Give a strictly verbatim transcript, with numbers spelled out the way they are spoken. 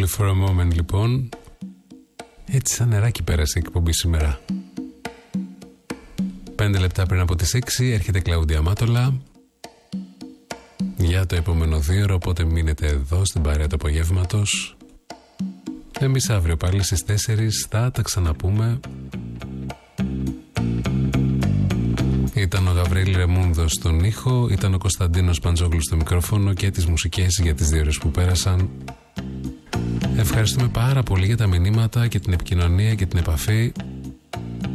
Only for a moment, λοιπόν. Έτσι σαν νεράκι πέρασε η εκπομπή σήμερα. Πέντε λεπτά πριν από τις έξι έρχεται η Κλαούντια Μάτολα για το επόμενο δύο ώρο, οπότε μείνετε εδώ στην παρέα του απογεύματος. Εμείς αύριο πάλι στις τέσσερις θα τα ξαναπούμε. Ήταν ο Γαβρίλ Ρεμούνδος στον ήχο, ήταν ο Κωνσταντίνος Παντζόγλου στο μικρόφωνο και τις μουσικές για τις δύο ώρες που πέρασαν. Ευχαριστούμε πάρα πολύ για τα μηνύματα και την επικοινωνία και την επαφή.